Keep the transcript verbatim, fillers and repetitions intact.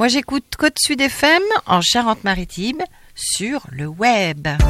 Moi, j'écoute Côte Sud F M en Charente-Maritime sur le web.